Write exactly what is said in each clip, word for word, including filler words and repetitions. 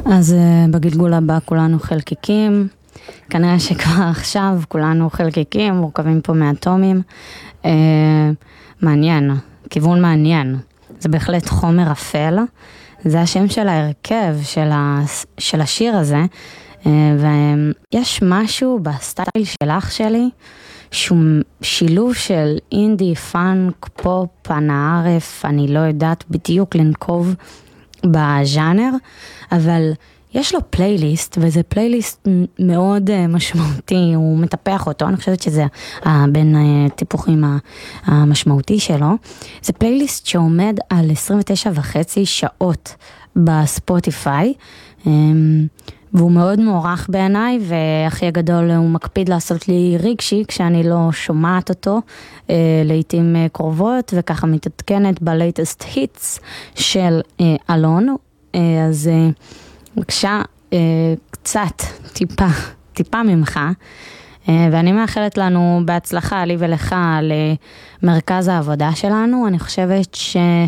אז בגלגול הבא כולנו חלקיקים, כנראה שכבר עכשיו כולנו חלקיקים, מורכבים פה מאטומים. מעניין, כיוון מעניין. זה בהחלט חומר אפל, זה השם של ההרכב של, הש... של השיר הזה, ויש משהו בסטייל של אח שלי, שהוא שילוב של אינדי, פאנק, פופ, אנא ערף, אני לא יודעת בדיוק לנקוב בז'אנר, אבל יש לו פלייליסט, וזה פלייליסט מאוד משמעותי, הוא מטפח אותו, אני חושבת שזה בין הטיפוחים המשמעותי שלו. זה פלייליסט שעומד על עשרים ותשע וחצי שעות בספוטיפיי, והוא מאוד מוערך בעיניי, והכי הגדול הוא מקפיד לעשות לי רגשי כשאני לא שומעת אותו לעתים קרובות, וככה מתעדכנת בלייטסט היטס של אלון. אז בבקשה קצת, טיפה, טיפה ממך, ואני מאחלת לנו בהצלחה, לי ולך, למרכז העבודה שלנו. אני חושבת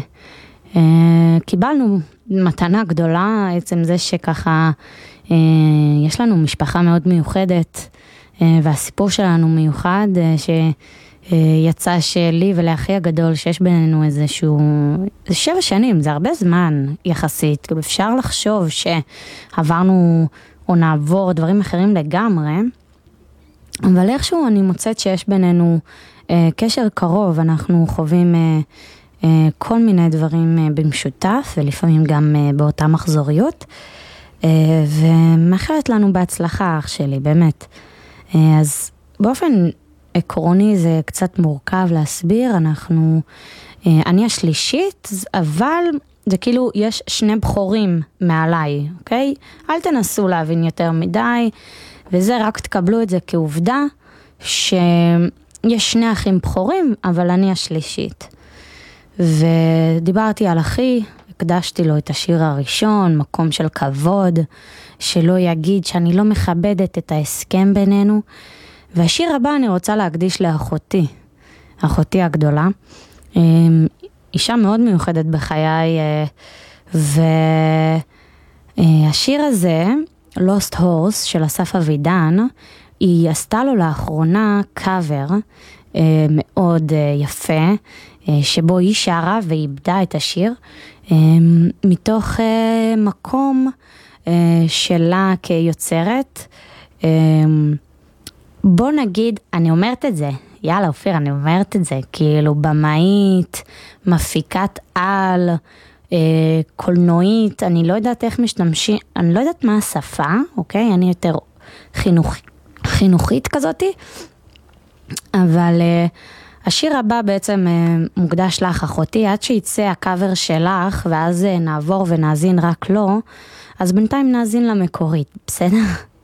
שקיבלנו מתנה גדולה, עצם זה שככה יש לנו משפחה מאוד מיוחדת, והסיפור שלנו מיוחד, שיצא שלי ולאחי הגדול, שיש בינינו איזשהו, זה שבע שנים, זה הרבה זמן יחסית, אפשר לחשוב שעברנו או נעבור דברים אחרים לגמרי, אבל איכשהו אני מוצאת שיש בינינו קשר קרוב, אנחנו חווים כל מיני דברים במשותף, ולפעמים גם באותה מחזוריות, ומאחלת לנו בהצלחה, אח שלי, באמת. אז באופן עקרוני זה קצת מורכב להסביר, אנחנו, אני השלישית, אבל זה כאילו יש שני בחורים מעליי, אוקיי? אל תנסו להבין יותר מדי, וזה רק תקבלו את זה כעובדה, שיש שני אחים בחורים, אבל אני השלישית. ודיברתי על אחי, הקדשתי לו את השיר הראשון, מקום של כבוד, שלא יגיד שאני לא מכבדת את ההסכם בינינו. והשיר הבא אני רוצה להקדיש לאחותי, אחותי הגדולה. אישה מאוד מיוחדת בחיי, והשיר הזה, Lost Horse של אסף אבידן, היא עשתה לו לאחרונה קאבר מאוד יפה, שבו היא שרה ואיבדה את השיר, מתוך מקום שלה כיוצרת. בוא נגיד, אני אומרת את זה, יאללה אופיר, אני אומרת את זה, כאילו במאית, מפיקת על, קולנועית, אני לא יודעת איך משתמשים, אני לא יודעת מה השפה, אוקיי? אני יותר חינוך, חינוכית כזאתי, אבל השיר הבא בעצם מוקדש לך, אחותי, עד שיצא הקאבר שלך, ואז נעבור ונאזין רק לו, אז בינתיים נאזין למקורית, בסדר?